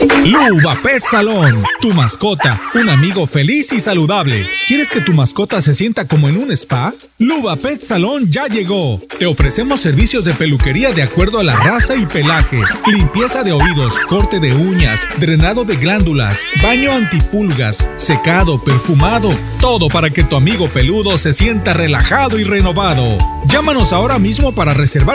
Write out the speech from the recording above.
Luba Pet Salón, tu mascota, un amigo feliz y saludable. ¿Quieres que tu mascota se sienta como en un spa? Luba Pet Salón ya llegó. Te ofrecemos servicios de peluquería de acuerdo a la raza y pelaje, limpieza de oídos, corte de uñas, drenado de glándulas, baño antipulgas, secado, perfumado, todo para que tu amigo peludo se sienta relajado y renovado. Llámanos ahora mismo para reservar